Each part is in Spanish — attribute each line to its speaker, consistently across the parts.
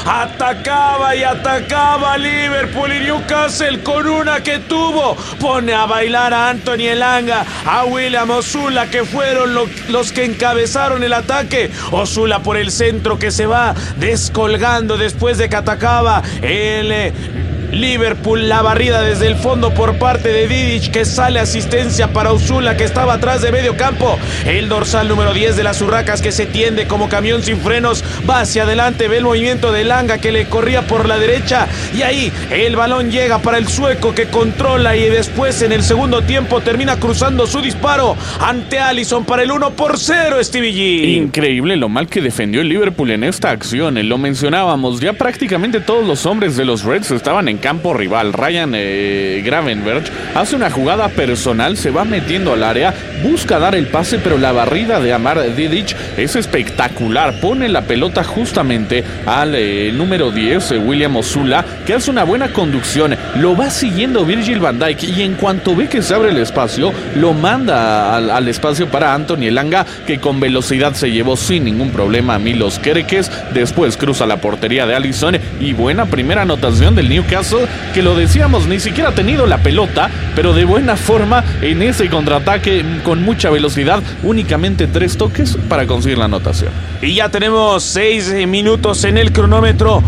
Speaker 1: Atacaba y atacaba Liverpool, y Newcastle con una que tuvo pone a bailar a Anthony Elanga, a William Osula, que fueron los que encabezaron el ataque. Osula por el centro, que se va descolgando después de que atacaba el Liverpool. La barrida desde el fondo por parte de Vidic, que sale asistencia para Osula, que estaba atrás de medio campo. El dorsal número 10 de las Urracas, que se tiende como camión sin frenos, va hacia adelante, ve el movimiento de Elanga, que le corría por la derecha, y ahí el balón llega para el sueco, que controla, y después en el segundo tiempo termina cruzando su disparo ante Alisson para el 1-0, Stevie G.
Speaker 2: Increíble lo mal que defendió el Liverpool en esta acción. Lo mencionábamos, ya prácticamente todos los hombres de los Reds estaban en campo rival. Ryan Gravenberch hace una jugada personal, se va metiendo al área, busca dar el pase, pero la barrida de Amar Vidic es espectacular. Pone la pelota justamente al número 10, William Osula, que hace una buena conducción. Lo va siguiendo Virgil van Dijk, y en cuanto ve que se abre el espacio, lo manda al espacio para Anthony Elanga, que con velocidad se llevó sin ningún problema a Milos Kerkez. Después cruza la portería de Alisson, y buena primera anotación del Newcastle, que lo decíamos, ni siquiera ha tenido la pelota, pero de buena forma en ese contraataque con mucha velocidad. Únicamente 3 toques para conseguir la anotación.
Speaker 1: Y ya tenemos 6 minutos en el cronómetro.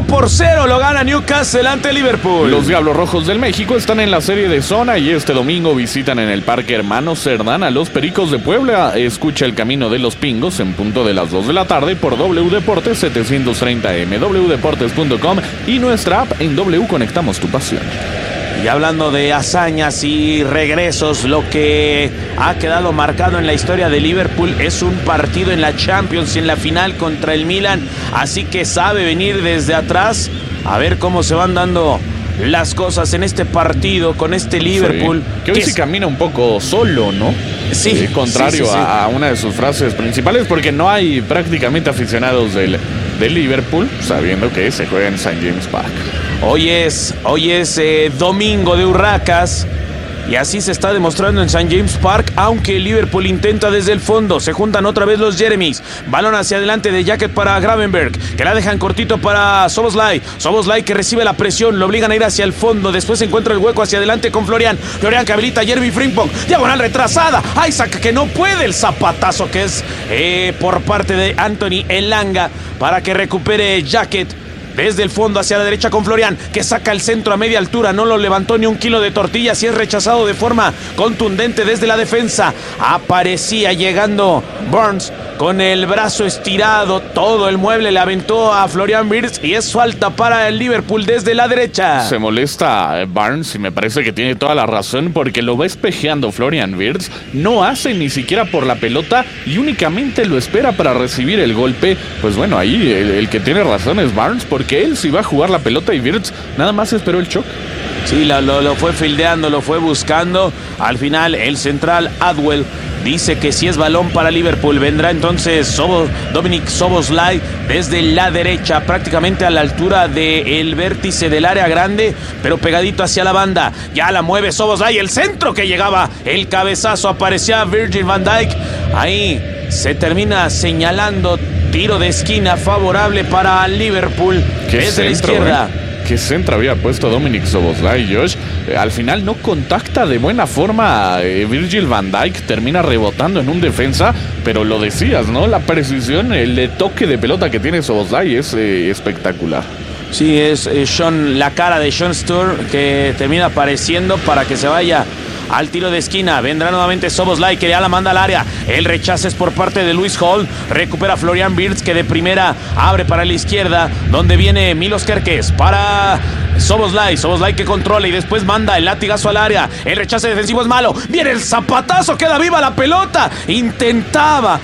Speaker 1: 1-0 lo gana Newcastle ante Liverpool.
Speaker 2: Los Diablos Rojos del México están en la serie de zona, y este domingo visitan en el Parque Hermano Cerdán a los Pericos de Puebla. Escucha El Camino de los Pingos en punto de las 2 de la tarde por W Deportes 730M, wdeportes.com y nuestra app en W Conectamos tu pasión.
Speaker 1: Y hablando de hazañas y regresos, lo que ha quedado marcado en la historia de Liverpool es un partido en la Champions y en la final contra el Milan. Así que sabe venir desde atrás, a ver cómo se van dando las cosas en este partido con este Liverpool.
Speaker 2: Sí, que hoy sí camina un poco solo, ¿no?
Speaker 1: Sí.
Speaker 2: Contrario
Speaker 1: sí.
Speaker 2: a una de sus frases principales, porque no hay prácticamente aficionados del Liverpool, sabiendo que se juega en St. James Park.
Speaker 1: Hoy es domingo de Urracas, y así se está demostrando en St. James Park, aunque el Liverpool intenta desde el fondo. Se juntan otra vez los Jeremys. Balón hacia adelante de Jacket para Gravenberch, que la dejan cortito para Szoboszlai. Szoboszlai, que recibe la presión, lo obligan a ir hacia el fondo. Después se encuentra el hueco hacia adelante con Florian. Florian, que habilita a Jeremy Frimpong. Diagonal retrasada. Isaac, que no puede. El zapatazo que es por parte de Anthony Elanga para que recupere Jacket. Desde el fondo hacia la derecha con Florian, que saca el centro a media altura. No lo levantó ni un kilo de tortillas y es rechazado de forma contundente desde la defensa. Aparecía llegando Burns con el brazo estirado. Todo el mueble le aventó a Florian Wirtz, y es falta para el Liverpool desde la derecha.
Speaker 2: Se molesta Barnes, y me parece que tiene toda la razón, porque lo va espejeando Florian Wirtz. No hace ni siquiera por la pelota y únicamente lo espera para recibir el golpe. Pues bueno, ahí el que tiene razón es Barnes, porque él sí va a jugar la pelota y Wirtz nada más esperó el choque.
Speaker 1: Sí, lo fue fildeando, lo fue buscando. Al final el central Adwell dice que si es balón para Liverpool. Vendrá entonces Dominic Szoboszlai desde la derecha, prácticamente a la altura del vértice del área grande, pero pegadito hacia la banda. Ya la mueve Szoboszlai, el centro que llegaba, el cabezazo, aparecía Virgil van Dijk. Ahí se termina señalando tiro de esquina favorable para Liverpool desde la izquierda.
Speaker 2: ¿Qué centro había puesto Dominic Szoboszlai, Josh? Al final no contacta de buena forma a Virgil van Dijk, termina rebotando en un defensa, pero lo decías, ¿no? La precisión, el toque de pelota que tiene Szoboszlai es espectacular.
Speaker 1: Sí, es la cara de Sean Sturr, que termina apareciendo para que se vaya al tiro de esquina. Vendrá nuevamente Szoboszlai, que ya la manda al área. El rechazo es por parte de Lewis Hall. Recupera Florian Wirtz, que de primera abre para la izquierda, donde viene Milos Kerkez para Szoboszlai. Szoboszlai, que controla y después manda el latigazo al área. El rechazo defensivo es malo. Viene el zapatazo, queda viva la pelota. Intentaba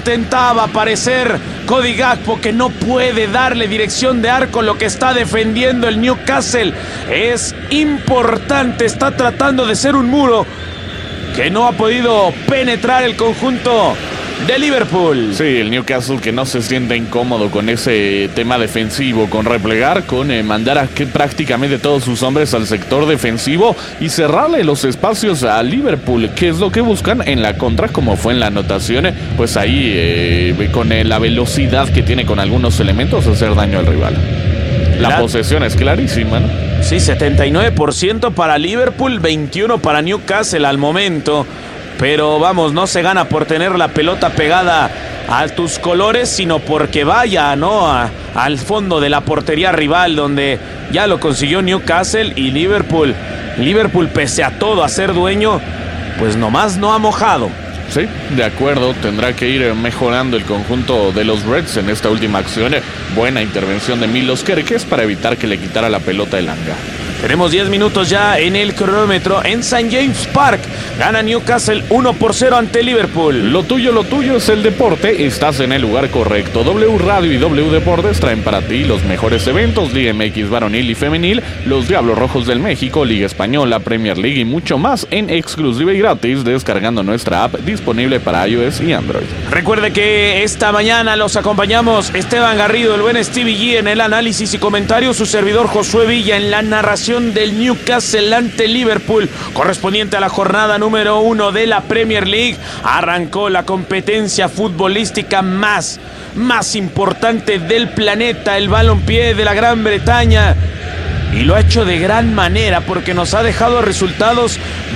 Speaker 1: aparecer Cody Gakpo, que no puede darle dirección de arco. Lo que está defendiendo el Newcastle es importante. Está tratando de ser un muro que no ha podido penetrar el conjunto de Liverpool.
Speaker 2: Sí, el Newcastle que no se siente incómodo con ese tema defensivo, con replegar, con mandar a que prácticamente todos sus hombres al sector defensivo y cerrarle los espacios a Liverpool, que es lo que buscan en la contra, como fue en la anotación, pues ahí con la velocidad que tiene con algunos elementos, hacer daño al rival. La posesión es clarísima, ¿no?
Speaker 1: Sí, 79% para Liverpool, 21% para Newcastle al momento. Pero vamos, no se gana por tener la pelota pegada a tus colores, sino porque vaya, ¿no? Al fondo de la portería rival, donde ya lo consiguió Newcastle y Liverpool. Liverpool, pese a todo, a ser dueño, pues nomás no ha mojado.
Speaker 2: Sí, de acuerdo, tendrá que ir mejorando el conjunto de los Reds en esta última acción. Buena intervención de Milos Kerkez para evitar que le quitara la pelota el Elanga.
Speaker 1: Tenemos 10 minutos ya en el cronómetro en St. James Park. Gana Newcastle 1-0 ante Liverpool.
Speaker 2: Lo tuyo es el deporte. Estás en el lugar correcto. W Radio y W Deportes traen para ti los mejores eventos. Liga MX varonil y femenil, los Diablos Rojos del México, Liga Española, Premier League y mucho más en exclusiva y gratis descargando nuestra app disponible para iOS y Android.
Speaker 1: Recuerde que esta mañana los acompañamos Esteban Garrido, el buen Stevie G en el análisis y comentarios, su servidor Josué Villa en la narración del Newcastle ante Liverpool, correspondiente a la jornada número 1 de la Premier League. Arrancó la competencia futbolística más importante del planeta, el balompié de la Gran Bretaña. Y lo ha hecho de gran manera porque nos ha dejado resultados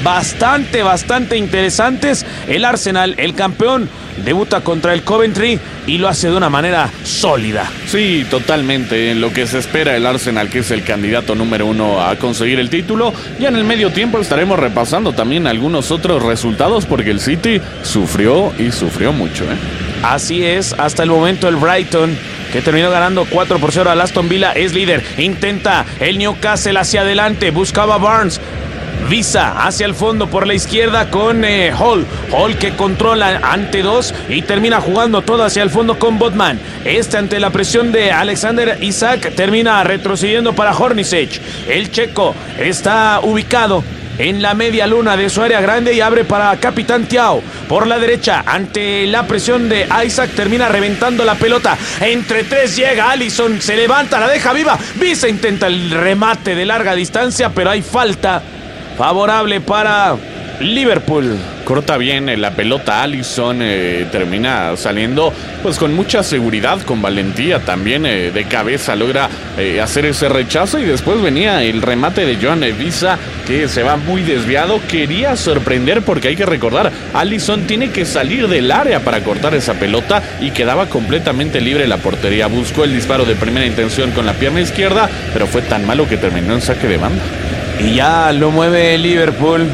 Speaker 1: bastante interesantes. El Arsenal, el campeón, debuta contra el Coventry y lo hace de una manera sólida.
Speaker 2: Sí, totalmente. En lo que se espera el Arsenal, que es el candidato número 1 a conseguir el título. Ya en el medio tiempo estaremos repasando también algunos otros resultados porque el City sufrió mucho.
Speaker 1: Así es, hasta el momento el Brighton, que terminó ganando 4-0 al Aston Villa, es líder. Intenta el Newcastle hacia adelante, buscaba Barnes. Visa hacia el fondo por la izquierda con Hall. Hall que controla ante dos y termina jugando todo hacia el fondo con Botman. Ante la presión de Alexander Isak termina retrocediendo para Hornacek. El checo está ubicado en la media luna de su área grande y abre para Capitán Thiaw. Por la derecha, ante la presión de Isaac, termina reventando la pelota. Entre tres llega Alisson, se levanta, la deja viva. Visa intenta el remate de larga distancia, pero hay falta favorable para Liverpool.
Speaker 2: Corta bien la pelota Alisson, termina saliendo pues con mucha seguridad, con valentía también, de cabeza logra hacer ese rechazo y después venía el remate de Joan Visa que se va muy desviado. Quería sorprender porque hay que recordar, Alisson tiene que salir del área para cortar esa pelota y quedaba completamente libre la portería. Buscó el disparo de primera intención con la pierna izquierda, pero fue tan malo que terminó en saque de banda.
Speaker 1: Y ya lo mueve Liverpool.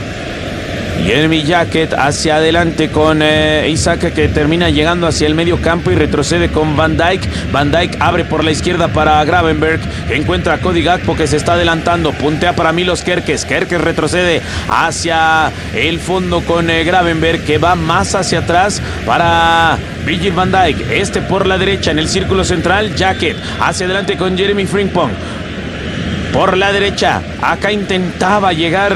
Speaker 1: Jeremy Jacket hacia adelante con Isaac, que termina llegando hacia el medio campo y retrocede con Van Dijk. Van Dijk abre por la izquierda para Gravenberg, que encuentra a Cody Gakpo, que se está adelantando, puntea para Milos Kerkez. Kerkez retrocede hacia el fondo con Gravenberg, que va más hacia atrás para Virgil van Dijk. Por la derecha en el círculo central. Jacket hacia adelante con Jeremy Frimpong. Por la derecha, acá intentaba llegar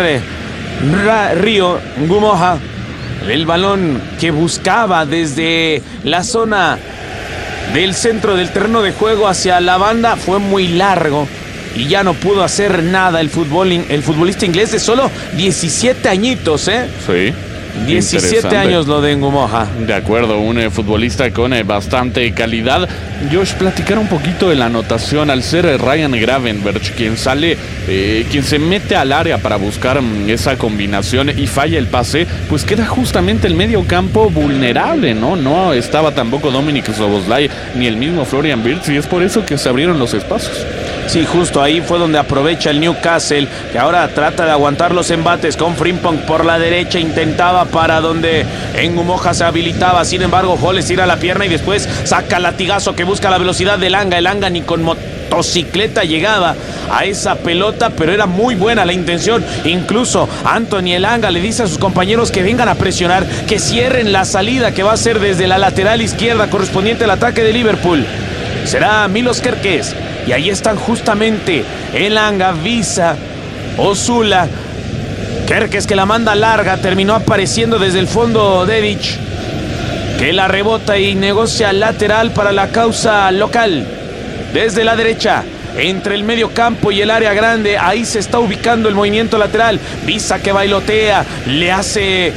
Speaker 1: Río Ngumoha. El balón que buscaba desde la zona del centro del terreno de juego hacia la banda fue muy largo y ya no pudo hacer nada el futbolista inglés de solo 17 añitos,
Speaker 2: Sí.
Speaker 1: 17 años lo de Ngumoha.
Speaker 2: De acuerdo, un futbolista con bastante calidad. Josh, platicar un poquito de la anotación. Al ser Ryan Gravenberch quien sale, quien se mete al área para buscar esa combinación y falla el pase, pues queda justamente el medio campo vulnerable, ¿no? No estaba tampoco Dominic Szoboszlai ni el mismo Florian Wirtz y es por eso que se abrieron los espacios.
Speaker 1: Sí, justo ahí fue donde aprovecha el Newcastle, que ahora trata de aguantar los embates con Frimpong por la derecha, intentaba para donde Ngumoha se habilitaba, sin embargo Hall estira la pierna y después saca el latigazo que busca la velocidad de Elanga. Elanga ni con motocicleta llegaba a esa pelota, pero era muy buena la intención. Incluso Anthony Elanga le dice a sus compañeros que vengan a presionar, que cierren la salida que va a ser desde la lateral izquierda correspondiente al ataque de Liverpool. Será Milos Kerkez. Y ahí están justamente Elanga, Visa, Osula. Kerkez que la manda larga, terminó apareciendo desde el fondo Dedic, que la rebota y negocia lateral para la causa local. Desde la derecha, entre el medio campo y el área grande, ahí se está ubicando el movimiento lateral. Visa que bailotea, le hace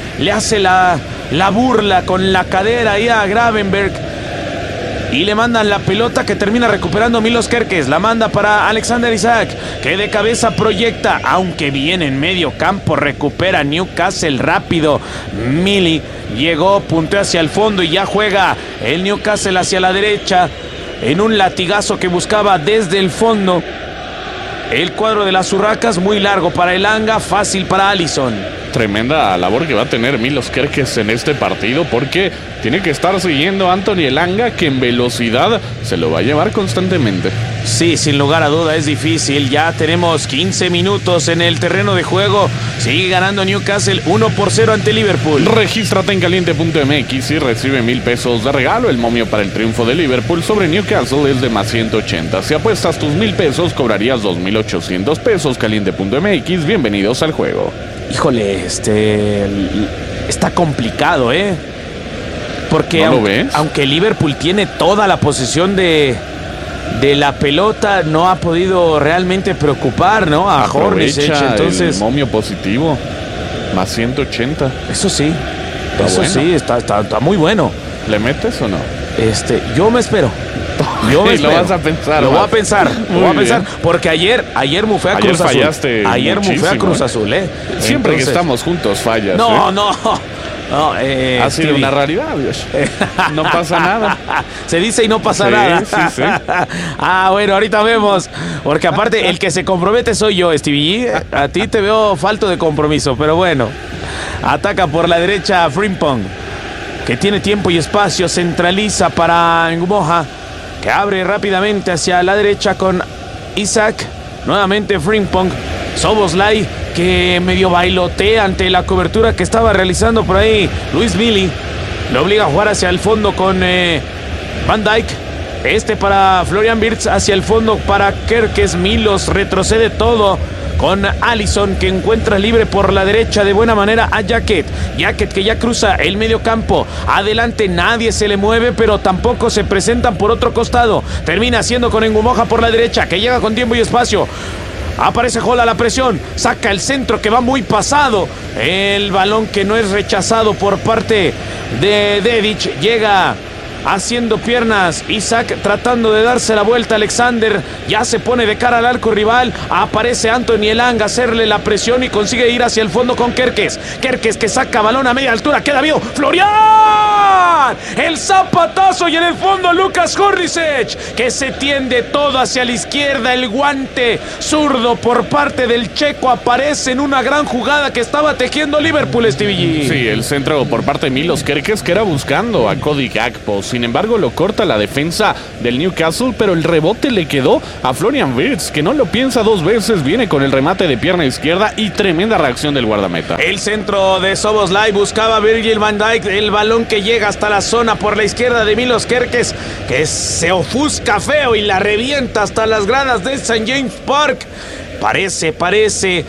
Speaker 1: la burla con la cadera ahí a Gravenberg. Y le mandan la pelota que termina recuperando Milos Kerkez. La manda para Alexander Isak, que de cabeza proyecta, aunque bien en medio campo. Recupera Newcastle rápido. Mili llegó, punteó hacia el fondo y ya juega el Newcastle hacia la derecha en un latigazo que buscaba desde el fondo. El cuadro de las Urracas, muy largo para Elanga, fácil para Alisson.
Speaker 2: Tremenda labor que va a tener Milos Kerkez en este partido, porque tiene que estar siguiendo a Anthony Elanga, que en velocidad se lo va a llevar constantemente.
Speaker 1: Sí, sin lugar a duda es difícil. Ya tenemos 15 minutos en el terreno de juego. Sigue ganando Newcastle 1-0 ante Liverpool.
Speaker 2: Regístrate en caliente.mx y recibe 1,000 pesos de regalo. El momio para el triunfo de Liverpool sobre Newcastle es de más 180. Si apuestas tus 1,000 pesos, cobrarías 2,800 pesos. Caliente.mx, bienvenidos al juego.
Speaker 1: Híjole, está complicado, porque
Speaker 2: ¿No lo ves?
Speaker 1: Aunque Liverpool tiene toda la posesión de la pelota, no ha podido realmente preocupar, ¿no? A Hornacek, entonces
Speaker 2: el momio positivo, más 180.
Speaker 1: Eso sí,
Speaker 2: bueno.
Speaker 1: sí, está muy bueno.
Speaker 2: ¿Le metes o no?
Speaker 1: Yo me espero.
Speaker 2: Lo vas a pensar.
Speaker 1: Lo voy a pensar. Porque ayer mufé a Cruz Azul. Ayer mufé a Cruz Azul,
Speaker 2: Siempre que estamos juntos fallas.
Speaker 1: No,
Speaker 2: ha sido una raridad, Dios. No pasa nada.
Speaker 1: Se dice y no pasa nada.
Speaker 2: Sí.
Speaker 1: Bueno, ahorita vemos. Porque aparte, el que se compromete soy yo, Stevie G. A ti te veo falto de compromiso, pero bueno. Ataca por la derecha Frimpong, que tiene tiempo y espacio. Centraliza para Ngumoha, que abre rápidamente hacia la derecha con Isak. Nuevamente Frimpong. Szoboszlai, que medio bailotea ante la cobertura que estaba realizando por ahí Luis Mili. Lo obliga a jugar hacia el fondo con Van Dijk. Para Florian Wirtz, hacia el fondo para Kerkez. Milos retrocede todo con Alisson, que encuentra libre por la derecha de buena manera a Jacket, que ya cruza el medio campo. Adelante nadie se le mueve, pero tampoco se presentan por otro costado. Termina haciendo con Ngumoha por la derecha, que llega con tiempo y espacio. Aparece Hall a la presión, saca el centro que va muy pasado. El balón que no es rechazado por parte de Dedic. Llega haciendo piernas Isak, tratando de darse la vuelta. Alexander ya se pone de cara al arco rival. Aparece Anthony Elanga a hacerle la presión y consigue ir hacia el fondo con Kerkez, que saca balón a media altura. Queda vivo Florian, el zapatazo, y en el fondo Lucas Hornacek, que se tiende todo hacia la izquierda. El guante zurdo por parte del checo aparece en una gran jugada que estaba tejiendo Liverpool, Stevie G.
Speaker 2: Sí, el centro por parte de Milos Kerkez, que era buscando a Cody Gakpo. Sin embargo, lo corta la defensa del Newcastle, pero el rebote le quedó a Florian Wirtz, que no lo piensa dos veces. Viene con el remate de pierna izquierda y tremenda reacción del guardameta.
Speaker 1: El centro de Szoboszlai buscaba a Virgil van Dijk. El balón que llega hasta la zona por la izquierda de Milos Kerkez, que se ofusca feo y la revienta hasta las gradas de St. James Park. Parece,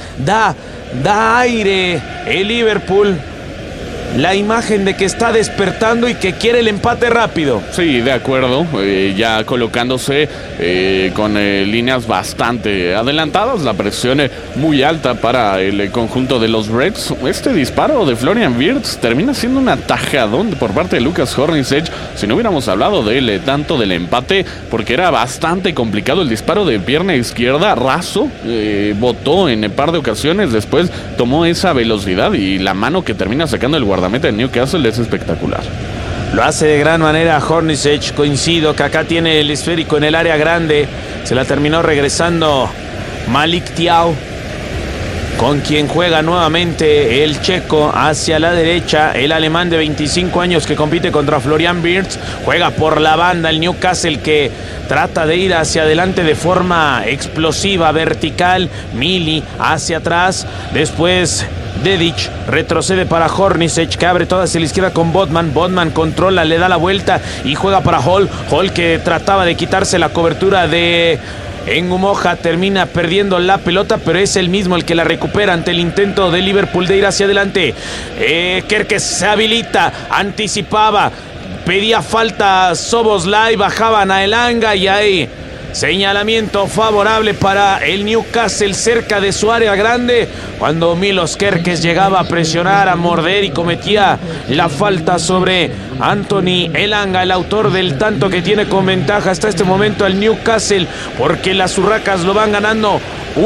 Speaker 1: da aire el Liverpool. La imagen de que está despertando y que quiere el empate rápido.
Speaker 2: Sí, de acuerdo. Ya colocándose con líneas bastante adelantadas. La presión muy alta para el conjunto de los Reds. Este disparo de Florian Wirtz termina siendo un atajadón por parte de Lucas Hornacek. Si no hubiéramos hablado de él, tanto del empate, porque era bastante complicado el disparo de pierna izquierda. Raso, botó en un par de ocasiones. Después tomó esa velocidad y la mano que termina sacando el guardameta de Newcastle es espectacular.
Speaker 1: Lo hace de gran manera Hornacek. Coincido que acá tiene el esférico en el área grande. Se la terminó regresando Malik Thiaw, con quien juega nuevamente el checo hacia la derecha. El alemán de 25 años que compite contra Florian Wirtz. Juega por la banda el Newcastle, que trata de ir hacia adelante de forma explosiva, vertical. Mili hacia atrás. Después Dedic retrocede para Hornacek, que abre toda hacia la izquierda con Botman. Botman controla, le da la vuelta y juega para Hall. Hall, que trataba de quitarse la cobertura de Ngumoha, termina perdiendo la pelota, pero es el mismo el que la recupera ante el intento de Liverpool de ir hacia adelante. Kerkez se habilita, anticipaba. pedía falta Szoboszlai, bajaban a Elanga y ahí señalamiento favorable para el Newcastle cerca de su área grande cuando Milos Kerkez llegaba a presionar, a morder y cometía la falta sobre Anthony Elanga, el autor del tanto que tiene con ventaja hasta este momento al Newcastle, porque las Urracas lo van ganando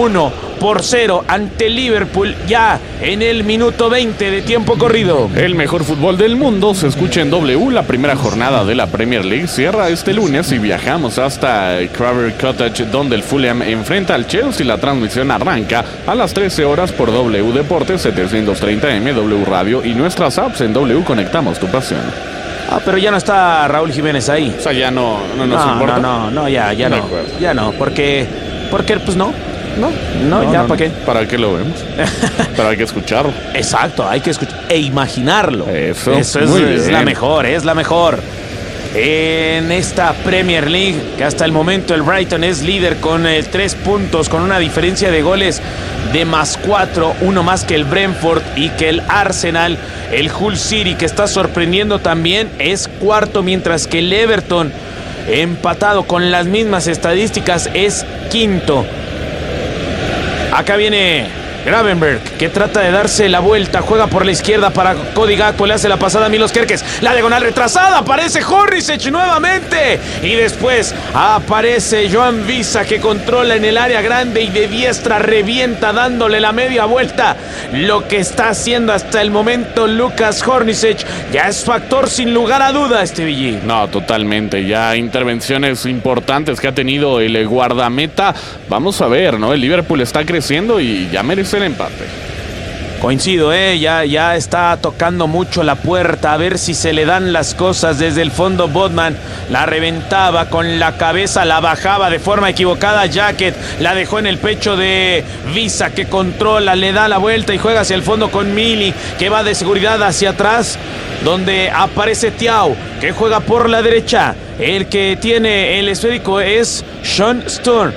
Speaker 1: 1-0 ante Liverpool ya en el minuto 20 de tiempo corrido.
Speaker 2: El mejor fútbol del mundo se escucha en W. La primera jornada de la Premier League cierra este lunes y viajamos hasta Craven Cottage, donde el Fulham enfrenta al Chelsea. La transmisión arranca a las 13 horas por W Deportes 730M, W Radio y nuestras apps. En W conectamos tu pasión.
Speaker 1: Pero ya no está Raúl Jiménez ahí.
Speaker 2: O sea, ya no nos importa.
Speaker 1: No, ya no, porque pues no, ¿para qué?
Speaker 2: ¿Para qué lo vemos? Pero hay que escucharlo.
Speaker 1: Exacto, hay que escuchar e imaginarlo.
Speaker 2: Eso
Speaker 1: es la mejor. En esta Premier League, que hasta el momento el Brighton es líder con 3 puntos, con una diferencia de goles de +4, uno más que el Brentford y que el Arsenal. El Hull City, que está sorprendiendo también, es cuarto, mientras que el Everton, empatado con las mismas estadísticas, es quinto. Acá viene Gravenberch, que trata de darse la vuelta, juega por la izquierda para Cody Gakpo, le hace la pasada a Milos Kerkez, la diagonal retrasada, aparece Hornacek nuevamente y después aparece Joan Visa, que controla en el área grande y de diestra revienta dándole la media vuelta. Lo que está haciendo hasta el momento Lucas Hornacek ya es factor sin lugar a duda, Villi.
Speaker 2: No, totalmente, ya intervenciones importantes que ha tenido el guardameta. Vamos a ver, ¿no? El Liverpool está creciendo y ya merece el empate.
Speaker 1: Coincido, ya está tocando mucho la puerta, a ver si se le dan las cosas. Desde el fondo Botman la reventaba con la cabeza, la bajaba de forma equivocada Jacket, la dejó en el pecho de Visa, que controla, le da la vuelta y juega hacia el fondo con Mili, que va de seguridad hacia atrás, donde aparece Thiaw, que juega por la derecha. El que tiene el esférico es Sean Sturm,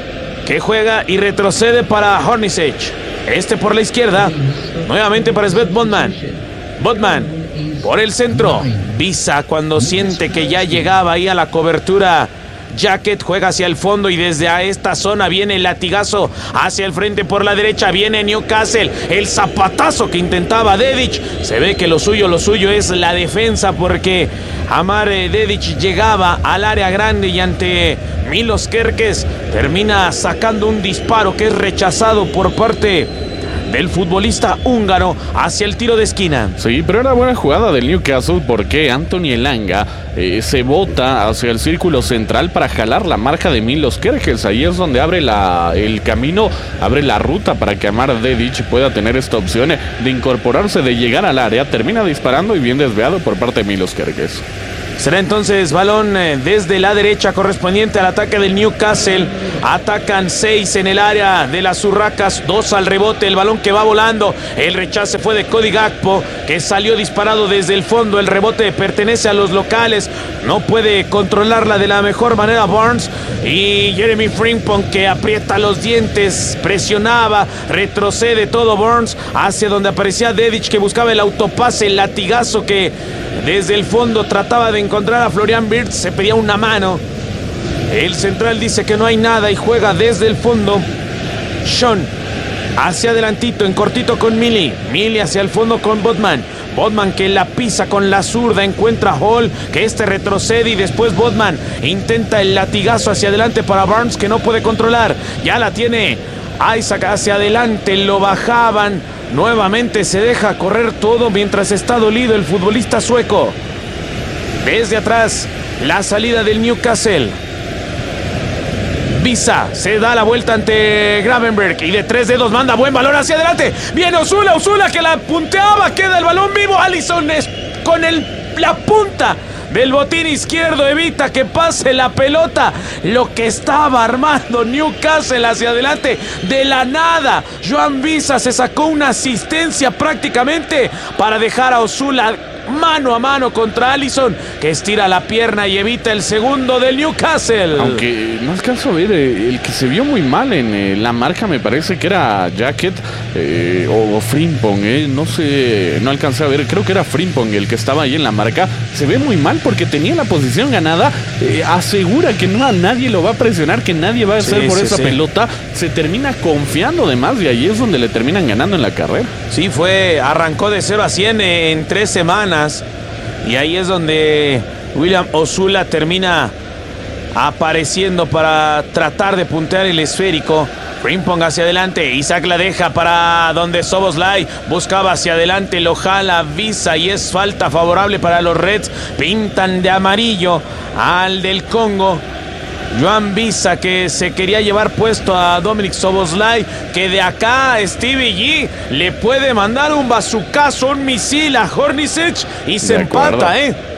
Speaker 1: que juega y retrocede para Hornacek. Por la izquierda, nuevamente para Sven Botman. Botman por el centro. Visa, cuando siente que ya llegaba ahí a la cobertura, Jacket juega hacia el fondo y desde a esta zona viene el latigazo hacia el frente por la derecha. Viene Newcastle, el zapatazo que intentaba Dedić. Se ve que lo suyo es la defensa, porque Amar Dedić llegaba al área grande y ante Milos Kerkez termina sacando un disparo que es rechazado por parte del futbolista húngaro hacia el tiro de esquina.
Speaker 2: Sí, pero era buena jugada del Newcastle, porque Anthony Elanga se bota hacia el círculo central para jalar la marca de Milos Kerkez. Ahí es donde abre el camino, abre la ruta para que Amar Dedić pueda tener esta opción de incorporarse, de llegar al área. Termina disparando y bien desviado por parte de Milos Kerkez.
Speaker 1: Será entonces balón desde la derecha correspondiente al ataque del Newcastle. Atacan 6 en el área de las Urracas, 2 al rebote. El balón que va volando, el rechace fue de Cody Gakpo, que salió disparado desde el fondo. El rebote pertenece a los locales, no puede controlarla de la mejor manera Barnes. Y Jeremy Frimpong, que aprieta los dientes, presionaba, retrocede todo Barnes hacia donde aparecía Dedić, que buscaba el autopase, el latigazo que desde el fondo trataba de encontrar a Florian Wirtz, se pedía una mano. El central dice que no hay nada y juega desde el fondo. Sean hacia adelantito, en cortito con Mili hacia el fondo con Botman, que la pisa con la zurda, encuentra a Hall, que retrocede y después Botman intenta el latigazo hacia adelante para Barnes, que no puede controlar. Ya la tiene Isaac hacia adelante, lo bajaban. Nuevamente se deja correr todo mientras está dolido el futbolista sueco. Desde atrás, la salida del Newcastle. Visa se da la vuelta ante Gravenberch y de 3 dedos manda buen balón hacia adelante. Viene Osula que la punteaba, queda el balón vivo. Alisson con la punta del botín izquierdo evita que pase la pelota. Lo que estaba armando Newcastle hacia adelante de la nada. Joan Visa se sacó una asistencia prácticamente para dejar a Osula mano a mano contra Alisson, que estira la pierna y evita el segundo del Newcastle.
Speaker 2: Aunque no alcanzo a ver, el que se vio muy mal en la marca me parece que era Jacket o Frimpong, no sé, no alcancé a ver, creo que era Frimpong el que estaba ahí en la marca. Se ve muy mal porque tenía la posición ganada, asegura que no a nadie lo va a presionar, que nadie va a hacer por esa pelota, se termina confiando de más y ahí es donde le terminan ganando en la carrera.
Speaker 1: Sí, arrancó de 0 a 100 en 3 semanas y ahí es donde William Osula termina apareciendo para tratar de puntear el esférico. Frimpong hacia adelante, Isaac la deja para donde Szoboszlai buscaba hacia adelante, lo jala, Visa y es falta favorable para los Reds. Pintan de amarillo al del Congo. Joan Visa, que se quería llevar puesto a Dominik Szoboszlai, que de acá Stevie G le puede mandar un bazucazo, un misil a Hornicic y se empata,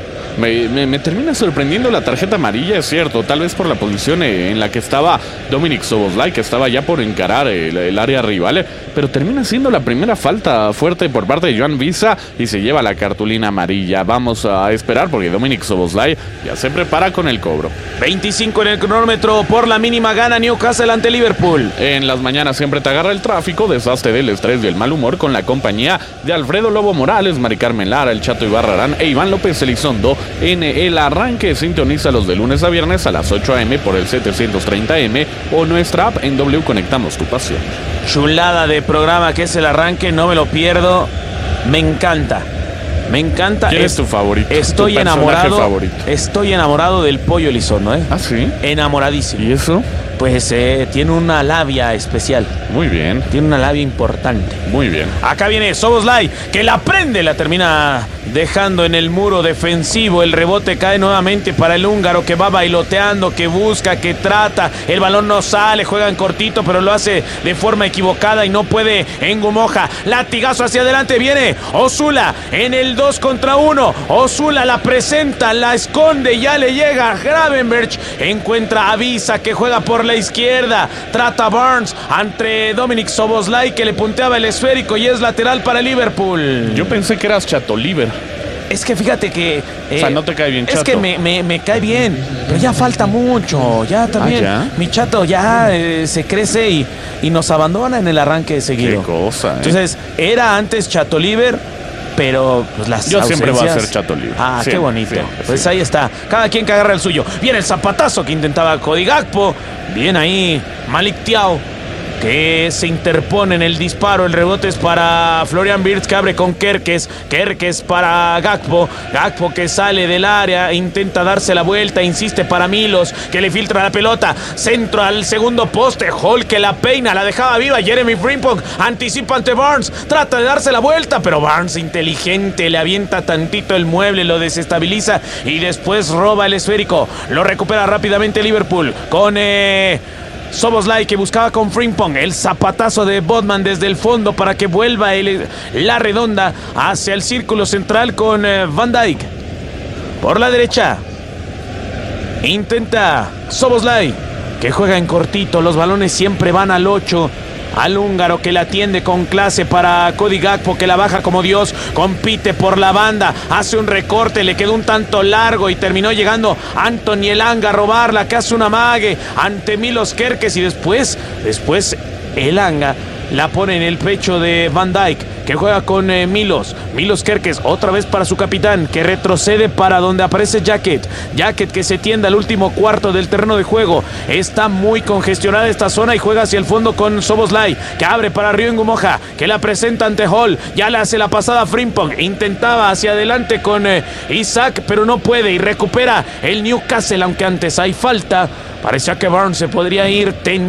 Speaker 2: Me termina sorprendiendo la tarjeta amarilla, es cierto, tal vez por la posición en la que estaba Dominik Szoboszlai, que estaba ya por encarar el área rival, pero termina siendo la primera falta fuerte por parte de Joan Visa y se lleva la cartulina amarilla. Vamos a esperar porque Dominik Szoboszlai ya se prepara con el cobro.
Speaker 1: 25 en el cronómetro, por la mínima gana Newcastle ante Liverpool.
Speaker 2: En las mañanas siempre te agarra el tráfico, desastre del estrés y el mal humor con la compañía de Alfredo Lobo Morales, Mari Carmen Lara, el Chato Ibarrarán e Iván López Elizondo. En el arranque sintoniza los de lunes a viernes a las 8 a.m. por el 730M o nuestra app en W Conectamos tu Pasión.
Speaker 1: Chulada de programa que es el arranque, no me lo pierdo. Me encanta.
Speaker 2: ¿Quién es tu favorito?
Speaker 1: Estoy enamorado. Estoy enamorado del Pollo Elizondo,
Speaker 2: ¿Ah, sí?
Speaker 1: Enamoradísimo.
Speaker 2: ¿Y eso?
Speaker 1: Pues tiene una labia especial.
Speaker 2: Muy bien.
Speaker 1: Tiene una labia importante.
Speaker 2: Muy bien.
Speaker 1: Acá viene Szoboszlai, que la prende, la termina dejando en el muro defensivo. El rebote cae nuevamente para el húngaro, que va bailoteando, que busca, que trata. El balón no sale, juegan cortito, pero lo hace de forma equivocada y no puede Ngumoha. Latigazo hacia adelante, viene Osula en el 2 contra 1. Osula la presenta, la esconde, ya le llega a Gravenberch. Encuentra a Visa, que juega por la izquierda. Trata a Barnes ante Dominik Szoboszlai, que le punteaba el esférico y es lateral para Liverpool.
Speaker 2: Yo pensé que eras Chato Liver.
Speaker 1: Es que fíjate que...
Speaker 2: o sea, no te cae bien Chato.
Speaker 1: Es que me cae bien, pero ya falta mucho. Ya también.
Speaker 2: ¿Ya?
Speaker 1: Mi Chato ya se crece y nos abandona en el arranque seguido.
Speaker 2: Qué cosa,
Speaker 1: Entonces, era antes Chato Liver, pero pues las
Speaker 2: Yo
Speaker 1: ausencias...
Speaker 2: siempre voy a ser Chato Liver.
Speaker 1: Qué bonito. Pues
Speaker 2: sí.
Speaker 1: Ahí está. Cada quien que agarra el suyo. Viene el zapatazo que intentaba Cody Gakpo. Bien ahí Malik Thiaw, que se interpone en el disparo. El rebote es para Florian Wirtz, que abre con Kerkez. Kerkez para Gakpo. Gakpo que sale del área, intenta darse la vuelta, insiste para Milos, que le filtra la pelota. Centro al segundo poste. Hall que la peina, la dejaba viva. Jeremy Frimpong anticipa ante Barnes. Trata de darse la vuelta, pero Barnes, inteligente, le avienta tantito el mueble, lo desestabiliza y después roba el esférico. Lo recupera rápidamente Liverpool con... Szoboszlai, que buscaba con Frimpong. El zapatazo de Botman desde el fondo para que vuelva la redonda hacia el círculo central con Van Dijk. Por la derecha intenta Szoboszlai, que juega en cortito. Los balones siempre van al 8. Al húngaro, que la atiende con clase para Cody Gakpo, que la baja como Dios. Compite por la banda, hace un recorte, le quedó un tanto largo y terminó llegando Anthony Elanga a robarla, que hace un amague ante Milos Kerkez y después Elanga la pone en el pecho de Van Dijk, que juega con Milos Kerkez, otra vez para su capitán, que retrocede para donde aparece Jacket, que se tiende al último cuarto del terreno de juego. Está muy congestionada esta zona y juega hacia el fondo con Szoboszlai, que abre para Ryo Ngumoha, que la presenta ante Hall, ya le hace la pasada a Frimpong, intentaba hacia adelante con Isaac, pero no puede y recupera el Newcastle, aunque antes hay falta. Parecía que Barnes se podría ir